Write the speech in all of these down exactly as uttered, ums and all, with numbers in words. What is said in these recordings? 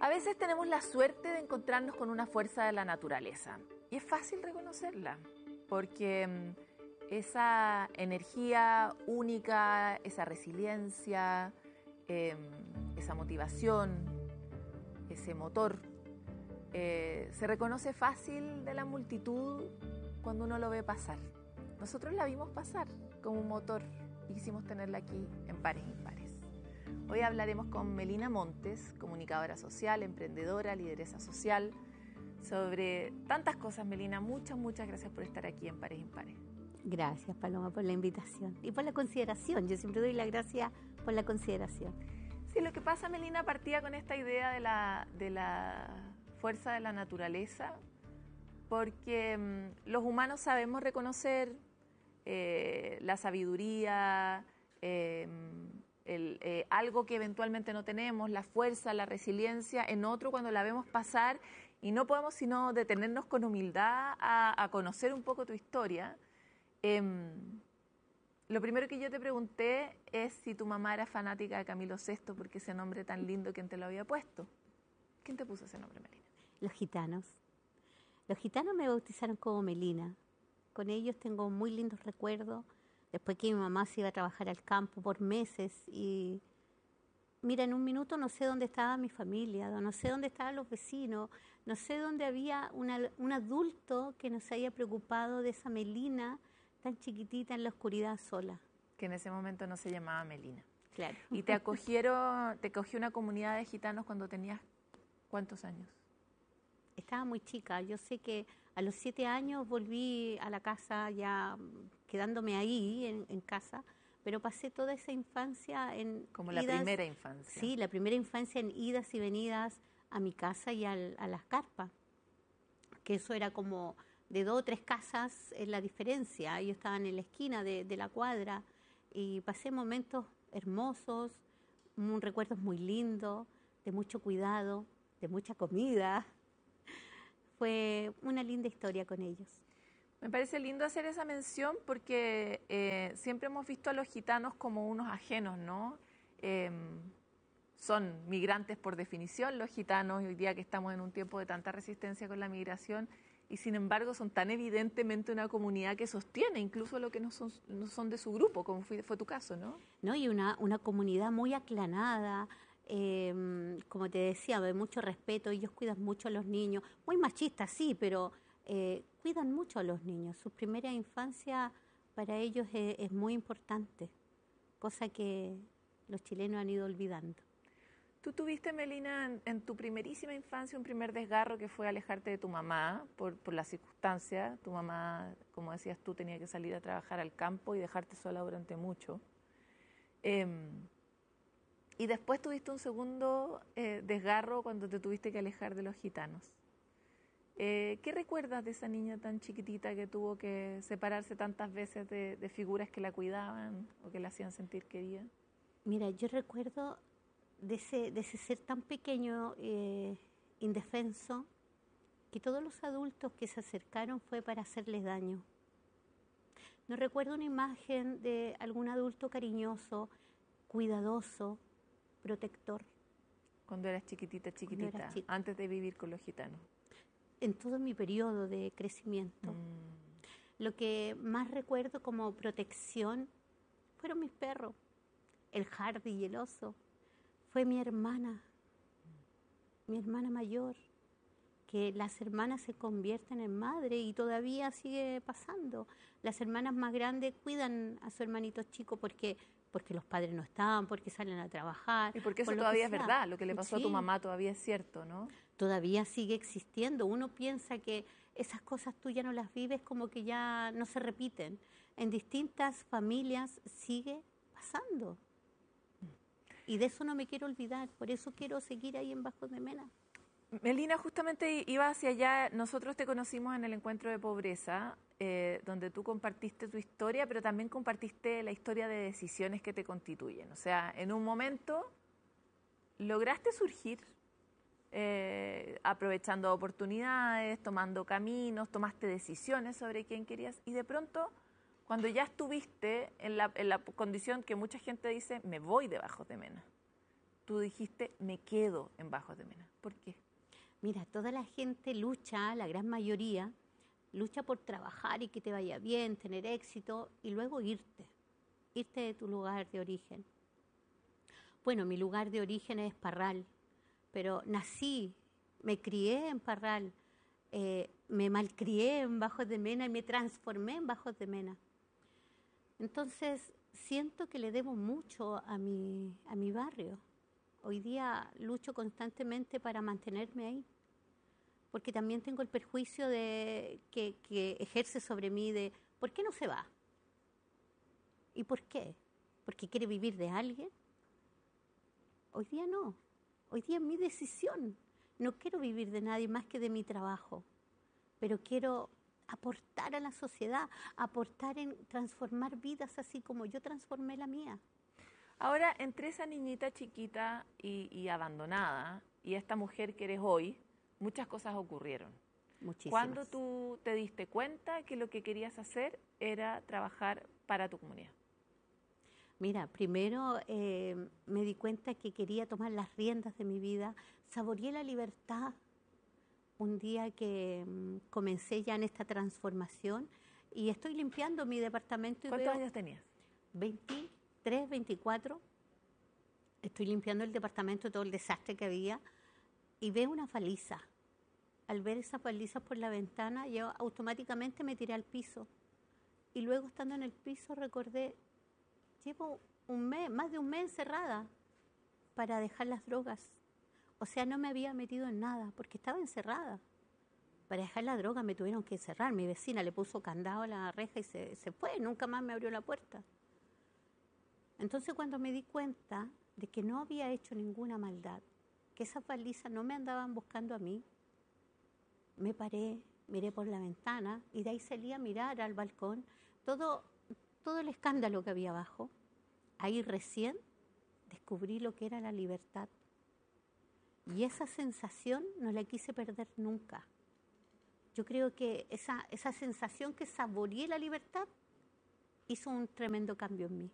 A veces tenemos la suerte de encontrarnos con una fuerza de la naturaleza y es fácil reconocerla porque esa energía única, esa resiliencia, eh, esa motivación, ese motor, eh, se reconoce fácil de la multitud cuando uno lo ve pasar. Nosotros la vimos pasar como un motor y quisimos tenerla aquí en Pares Impares. Hoy hablaremos con Melina Montes, comunicadora social, emprendedora, lideresa social, sobre tantas cosas. Melina, muchas, muchas gracias por estar aquí en Pares Impares. Gracias, Paloma, por la invitación y por la consideración. Yo siempre doy la gracia por la consideración. Sí, lo que pasa, Melina, partía con esta idea de la, de la fuerza de la naturaleza, porque mmm, los humanos sabemos reconocer eh, la sabiduría, eh, el, eh, algo que eventualmente no tenemos, la fuerza, la resiliencia en otro cuando la vemos pasar, y no podemos sino detenernos con humildad a, a conocer un poco tu historia. Eh, lo primero que yo te pregunté es si tu mamá era fanática de Camilo sexto, porque ese nombre tan lindo, ¿quién te lo había puesto? ¿Quién te puso ese nombre, Melina? Los gitanos. Los gitanos me bautizaron como Melina. Con ellos tengo muy lindos recuerdos. Después que mi mamá se iba a trabajar al campo por meses y mira, en un minuto no sé dónde estaba mi familia, no sé dónde estaban los vecinos, no sé dónde había una, un adulto que no se haya preocupado de esa Melina tan chiquitita en la oscuridad sola. Que en ese momento no se llamaba Melina. Claro. ¿Y te acogieron, te acogió una comunidad de gitanos cuando tenías cuántos años? Estaba muy chica. Yo sé que a los siete años volví a la casa, ya quedándome ahí en, en casa, pero pasé toda esa infancia en Como la idas, primera infancia. Sí, la primera infancia en idas y venidas a mi casa y al, a las carpas, que eso era como de dos o tres casas en la diferencia. Ellos estaban en la esquina de, de la cuadra y pasé momentos hermosos, un, recuerdos muy lindos, de mucho cuidado, de mucha comida. Fue una linda historia con ellos. Me parece lindo hacer esa mención porque eh, siempre hemos visto a los gitanos como unos ajenos, ¿no? Eh, son migrantes por definición los gitanos, hoy día que estamos en un tiempo de tanta resistencia con la migración, y sin embargo son tan evidentemente una comunidad que sostiene incluso lo que no son, no son de su grupo, como fue, fue tu caso, ¿no? No, y una, una comunidad muy aclanada, eh, como te decía, de mucho respeto. Ellos cuidan mucho a los niños, muy machistas, sí, pero eh, cuidan mucho a los niños. Su primera infancia para ellos es, es muy importante, cosa que los chilenos han ido olvidando. Tú tuviste, Melina, en, en tu primerísima infancia un primer desgarro que fue alejarte de tu mamá por, por las circunstancias. Tu mamá, como decías tú, tenía que salir a trabajar al campo y dejarte sola durante mucho. Eh, y después tuviste un segundo eh, desgarro cuando te tuviste que alejar de los gitanos. Eh, ¿Qué recuerdas de esa niña tan chiquitita que tuvo que separarse tantas veces de, de figuras que la cuidaban o que la hacían sentir querida? Mira, yo recuerdo de ese, de ese ser tan pequeño, eh, indefenso, que todos los adultos que se acercaron fue para hacerles daño. No recuerdo una imagen de algún adulto cariñoso, cuidadoso, protector. Cuando eras chiquitita, chiquitita, eras chica. Antes de vivir con los gitanos. En todo mi periodo de crecimiento. Mm. Lo que más recuerdo como protección fueron mis perros, el Hardy y el oso. Fue mi hermana, mi hermana mayor, que las hermanas se convierten en madre y todavía sigue pasando. Las hermanas más grandes cuidan a su hermanito chico porque, porque los padres no están, porque salen a trabajar. Y porque eso por todavía es verdad, lo que le pasó sí. a tu mamá todavía es cierto, ¿no? Todavía sigue existiendo. Uno piensa que esas cosas tú ya no las vives, como que ya no se repiten. En distintas familias sigue pasando. Y de eso no me quiero olvidar, por eso quiero seguir ahí en Bajos de Mena. Melina, justamente iba hacia allá. Nosotros te conocimos en el encuentro de pobreza, eh, donde tú compartiste tu historia, pero también compartiste la historia de decisiones que te constituyen. O sea, en un momento lograste surgir, eh, aprovechando oportunidades, tomando caminos, tomaste decisiones sobre quién querías, y de pronto, cuando ya estuviste en la, en la condición que mucha gente dice, me voy de Bajos de Mena, tú dijiste, me quedo en Bajos de Mena? ¿Por qué? Mira, toda la gente lucha, la gran mayoría, lucha por trabajar y que te vaya bien, tener éxito y luego irte, irte de tu lugar de origen. Bueno, mi lugar de origen es Parral, pero nací, me crié en Parral, eh, me malcrié en Bajos de Mena y me transformé en Bajos de Mena. Entonces, siento que le debo mucho a mi, a mi barrio. Hoy día lucho constantemente para mantenerme ahí, porque también tengo el perjuicio de, que, que ejerce sobre mí de ¿por qué no se va? ¿Y por qué? ¿Porque quiere vivir de alguien? Hoy día no, hoy día es mi decisión. No quiero vivir de nadie más que de mi trabajo, pero quiero aportar a la sociedad, aportar en transformar vidas así como yo transformé la mía. Ahora, entre esa niñita chiquita y, y abandonada y esta mujer que eres hoy, muchas cosas ocurrieron. Muchísimas. ¿Cuándo tú te diste cuenta que lo que querías hacer era trabajar para tu comunidad? Mira, primero eh, me di cuenta que quería tomar las riendas de mi vida, saboreé la libertad. Un día que um, comencé ya en esta transformación y estoy limpiando mi departamento. Y ¿Cuántos veo años tenías? veintitrés, veinticuatro. Estoy limpiando el departamento, todo el desastre que había, y veo una paliza. Al ver esas palizas por la ventana, yo automáticamente me tiré al piso. Y luego, estando en el piso, recordé, llevo un mes, más de un mes encerrada para dejar las drogas. O sea, no me había metido en nada porque estaba encerrada. Para dejar la droga me tuvieron que encerrar. Mi vecina le puso candado a la reja y se, se fue. Nunca más me abrió la puerta. Entonces, cuando me di cuenta de que no había hecho ninguna maldad, que esas balizas no me andaban buscando a mí, me paré, miré por la ventana y de ahí salí a mirar al balcón todo, todo el escándalo que había abajo. Ahí recién descubrí lo que era la libertad. Y esa sensación no la quise perder nunca. Yo creo que esa, esa sensación que saboreé la libertad hizo un tremendo cambio en mí.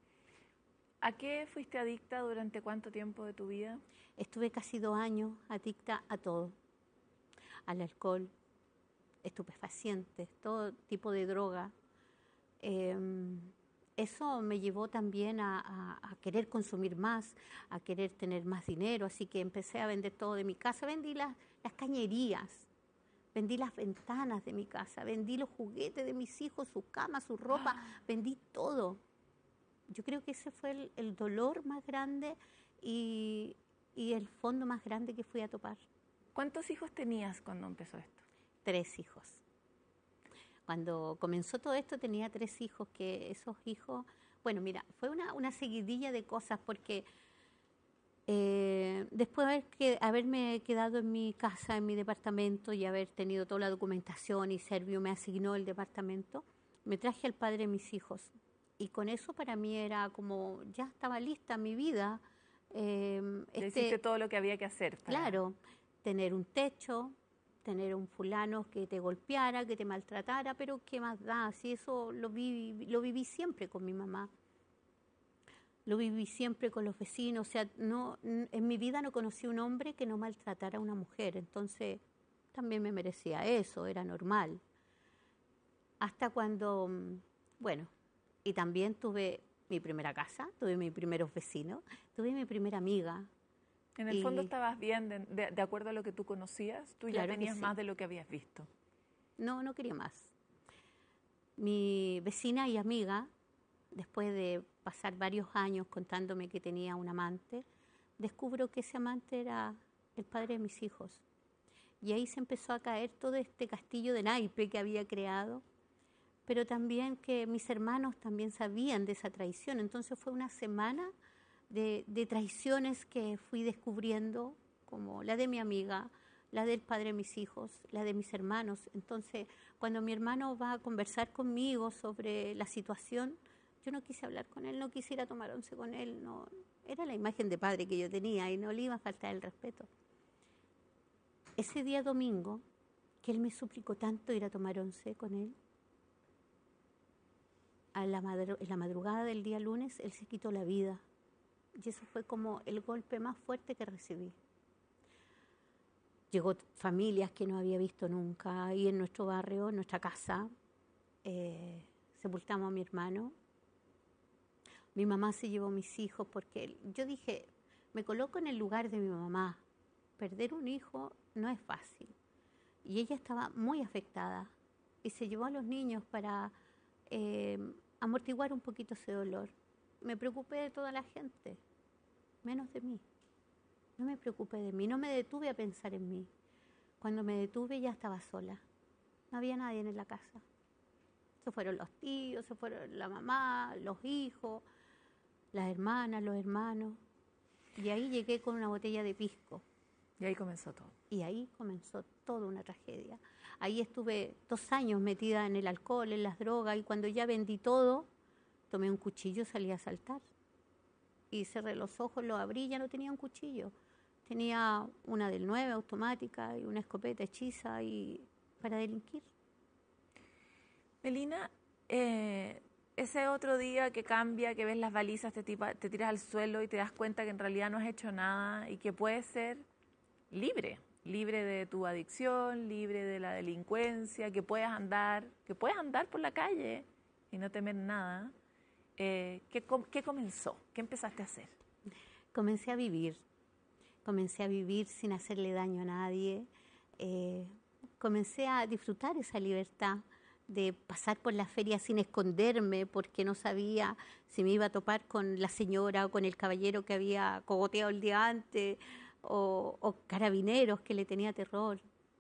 ¿A qué fuiste adicta durante cuánto tiempo de tu vida? Estuve casi dos años adicta a todo. Al alcohol, estupefacientes, todo tipo de droga. Eh, Eso me llevó también a, a, a querer consumir más, a querer tener más dinero, así que empecé a vender todo de mi casa. Vendí las, las cañerías, vendí las ventanas de mi casa, vendí los juguetes de mis hijos, su cama, su ropa, vendí todo. Yo creo que ese fue el, el dolor más grande y, y el fondo más grande que fui a topar. ¿Cuántos hijos tenías cuando empezó esto? Tres hijos. Cuando comenzó todo esto tenía tres hijos, que esos hijos, bueno, mira, fue una, una seguidilla de cosas porque eh, después de haber que, haberme quedado en mi casa, en mi departamento y haber tenido toda la documentación y Servio me asignó el departamento, me traje al padre de mis hijos. Y con eso para mí era como, ya estaba lista mi vida. Eh, este, Hiciste todo lo que había que hacer. Para... Claro, tener un techo, tener un fulano que te golpeara, que te maltratara, pero ¿qué más da? Si eso lo viví, lo viví siempre con mi mamá. Lo viví siempre con los vecinos. O sea, no, en mi vida no conocí un hombre que no maltratara a una mujer. Entonces, también me merecía eso, era normal. Hasta cuando, bueno, y también tuve mi primera casa, tuve mis primeros vecinos, tuve mi primera amiga. En el y... fondo estabas bien, de, de, de acuerdo a lo que tú conocías, tú claro ya tenías sí. más de lo que habías visto. No, no quería más. Mi vecina y amiga, después de pasar varios años contándome que tenía un amante, descubro que ese amante era el padre de mis hijos. Y ahí se empezó a caer todo este castillo de naipe que había creado, pero también que mis hermanos también sabían de esa traición. Entonces fue una semana de, de traiciones que fui descubriendo, como la de mi amiga, la del padre de mis hijos, la de mis hermanos. Entonces, cuando mi hermano va a conversar conmigo sobre la situación, yo no quise hablar con él, no quise ir a tomar once con él. No, era la imagen de padre que yo tenía y no le iba a faltar el respeto. Ese día domingo, que él me suplicó tanto ir a tomar once con él, a la madru- en la madrugada del día lunes, él se quitó la vida. Y eso fue como el golpe más fuerte que recibí. Llegó familias que no había visto nunca, y en nuestro barrio, en nuestra casa, eh, sepultamos a mi hermano. Mi mamá se llevó a mis hijos porque yo dije, me coloco en el lugar de mi mamá. Perder un hijo no es fácil. Y ella estaba muy afectada y se llevó a los niños para eh, amortiguar un poquito ese dolor. Me preocupé de toda la gente, menos de mí. No me preocupé de mí, no me detuve a pensar en mí. Cuando me detuve ya estaba sola. No había nadie en la casa. Se fueron los tíos, se fueron la mamá, los hijos, las hermanas, los hermanos. Y ahí llegué con una botella de pisco. Y ahí comenzó todo. Y ahí comenzó toda una tragedia. Ahí estuve dos años metida en el alcohol, en las drogas, y cuando ya vendí todo, tomé un cuchillo y salí a saltar. Y cerré los ojos, los abrí y ya no tenía un cuchillo. Tenía una del nueve automática y una escopeta hechiza y para delinquir. Melina, eh, ese otro día que cambia, que ves las balizas, te, tipa, te tiras al suelo y te das cuenta que en realidad no has hecho nada y que puedes ser libre, libre de tu adicción, libre de la delincuencia, que puedas andar, que puedes andar por la calle y no temer nada. Eh, ¿qué, ¿Qué comenzó? ¿Qué empezaste a hacer? Comencé a vivir, comencé a vivir sin hacerle daño a nadie, eh, comencé a disfrutar esa libertad de pasar por la feria sin esconderme porque no sabía si me iba a topar con la señora o con el caballero que había cogoteado el día antes, o, o carabineros que le tenía terror.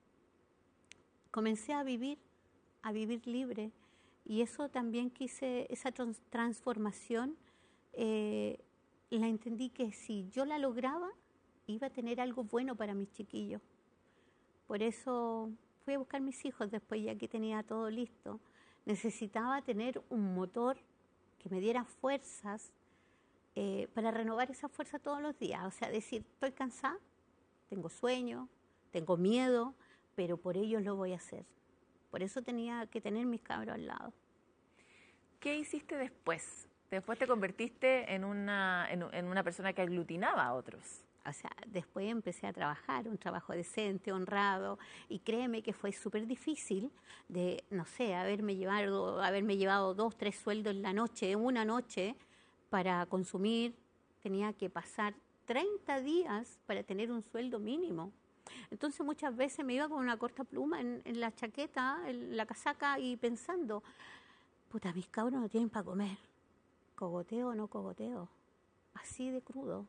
Comencé a vivir, a vivir libre, y eso también quise, esa trans transformación, eh, la entendí que si yo la lograba, iba a tener algo bueno para mis chiquillos. Por eso fui a buscar mis hijos después, ya que tenía todo listo. Necesitaba tener un motor que me diera fuerzas eh, para renovar esa fuerza todos los días. O sea, decir, estoy cansada, tengo sueño, tengo miedo, pero por ellos lo voy a hacer. Por eso tenía que tener mis cabros al lado. ¿Qué hiciste después? Después te convertiste en una, en, en una persona que aglutinaba a otros. O sea, después empecé a trabajar, un trabajo decente, honrado, y créeme que fue súper difícil de, no sé, haberme llevado, haberme llevado dos, tres sueldos en la noche, una noche, para consumir. Tenía que pasar treinta días para tener un sueldo mínimo. Entonces muchas veces me iba con una corta pluma en, en la chaqueta, en la casaca, y pensando, puta, mis cabros no tienen para comer. ¿Cogoteo o no cogoteo? Así de crudo.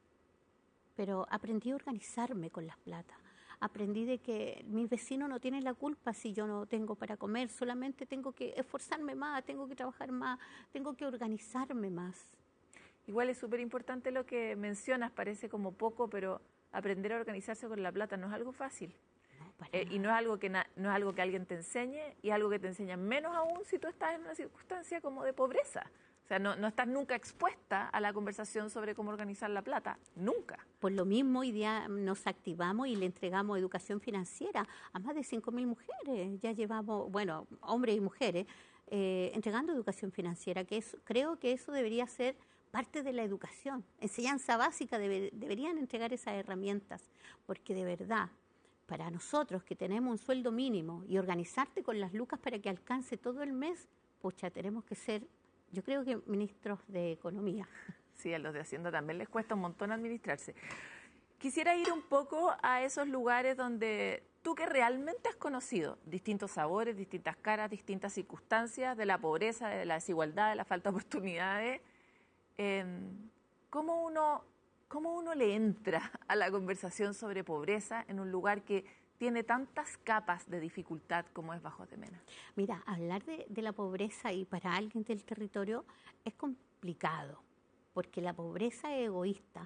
Pero aprendí a organizarme con las plata. Aprendí de que mis vecinos no tienen la culpa si yo no tengo para comer, solamente tengo que esforzarme más, tengo que trabajar más, tengo que organizarme más. Igual es súper importante lo que mencionas, parece como poco, pero aprender a organizarse con la plata no es algo fácil. No, para eh, nada. y no es algo que na no es algo que alguien te enseñe, y algo que te enseña menos aún si tú estás en una circunstancia como de pobreza. O sea, no, no estás nunca expuesta a la conversación sobre cómo organizar la plata, nunca. Por lo mismo, hoy día nos activamos y le entregamos educación financiera a más de cinco mil mujeres. Ya llevamos, bueno, hombres y mujeres, eh, entregando educación financiera, que es, creo que eso debería ser parte de la educación. Enseñanza básica, debe, deberían entregar esas herramientas, porque de verdad, para nosotros que tenemos un sueldo mínimo y organizarte con las lucas para que alcance todo el mes, pucha, tenemos que ser, yo creo que ministros de Economía. Sí, a los de Hacienda también les cuesta un montón administrarse. Quisiera ir un poco a esos lugares donde tú, que realmente has conocido distintos sabores, distintas caras, distintas circunstancias de la pobreza, de la desigualdad, de la falta de oportunidades, eh, ¿cómo uno, cómo uno le entra a la conversación sobre pobreza en un lugar que tiene tantas capas de dificultad como es Bajos de Mena? Mira, hablar de, de la pobreza y para alguien del territorio es complicado, porque la pobreza es egoísta.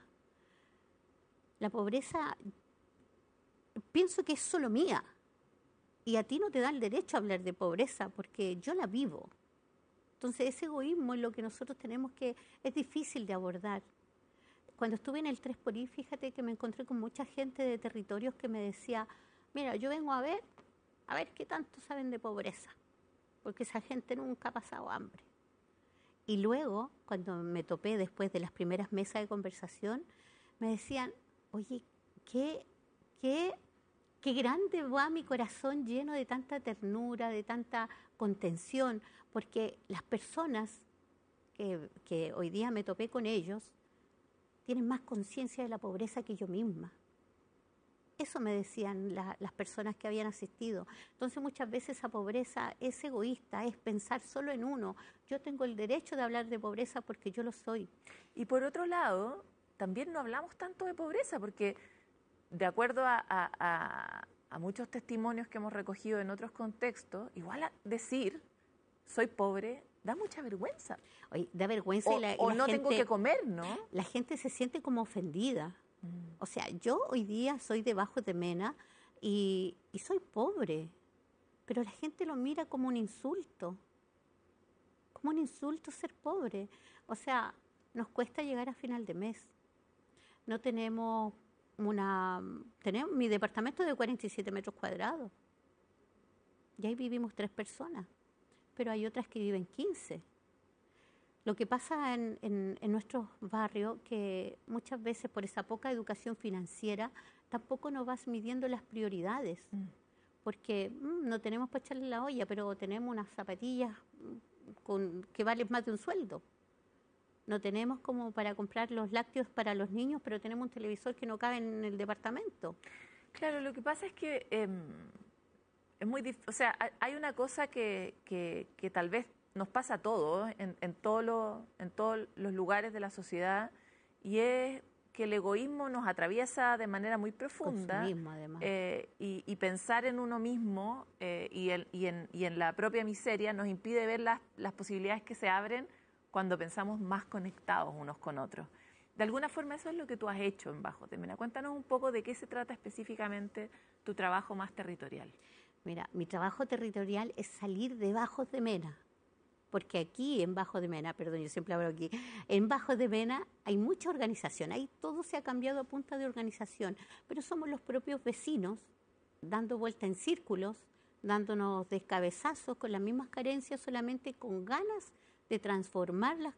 La pobreza, pienso que es solo mía, y a ti no te da el derecho a hablar de pobreza, porque yo la vivo. Entonces ese egoísmo es lo que nosotros tenemos que, es difícil de abordar. Cuando estuve en el tres por I, fíjate que me encontré con mucha gente de territorios que me decía, mira, yo vengo a ver, a ver qué tanto saben de pobreza, porque esa gente nunca ha pasado hambre. Y luego, cuando me topé después de las primeras mesas de conversación, me decían, oye, qué, qué, qué grande va mi corazón lleno de tanta ternura, de tanta contención, porque las personas que, que hoy día me topé con ellos tienen más conciencia de la pobreza que yo misma. Eso me decían la, las personas que habían asistido. Entonces muchas veces esa pobreza es egoísta, es pensar solo en uno. Yo tengo el derecho de hablar de pobreza porque yo lo soy. Y por otro lado, también no hablamos tanto de pobreza porque de acuerdo a, a, a, a muchos testimonios que hemos recogido en otros contextos, igual a decir soy pobre da mucha vergüenza. Oye, da vergüenza o, y la, y o la no gente, tengo que comer, ¿no? La gente se siente como ofendida. O sea, yo hoy día soy de Bajos de Mena y, y soy pobre, pero la gente lo mira como un insulto, como un insulto ser pobre. O sea, nos cuesta llegar a final de mes. No tenemos una... tenemos mi departamento es de cuarenta y siete metros cuadrados y ahí vivimos tres personas, pero hay otras que viven quince. Lo que pasa en, en, en nuestros barrios, que muchas veces por esa poca educación financiera, tampoco nos vas midiendo las prioridades, mm. porque mm, no tenemos para echarle la olla, pero tenemos unas zapatillas con, que valen más de un sueldo. No tenemos como para comprar los lácteos para los niños, pero tenemos un televisor que no cabe en el departamento. Claro, lo que pasa es que eh, es muy difícil, o sea, hay una cosa que, que, que tal vez nos pasa a todos, en, en, todo lo, en todos los lugares de la sociedad, y es que el egoísmo nos atraviesa de manera muy profunda. Consumismo, además. Eh, y, y pensar en uno mismo eh, y, el, y, en, y en la propia miseria nos impide ver las, las posibilidades que se abren cuando pensamos más conectados unos con otros. De alguna forma eso es lo que tú has hecho en Bajos de Mena. Cuéntanos un poco de qué se trata específicamente tu trabajo más territorial. Mira, mi trabajo territorial es salir de Bajos de Mena. Porque aquí en Bajos de Mena, perdón, yo siempre hablo aquí, en Bajos de Mena hay mucha organización, ahí todo se ha cambiado a punta de organización, pero somos los propios vecinos dando vuelta en círculos, dándonos descabezazos con las mismas carencias, solamente con ganas de transformar las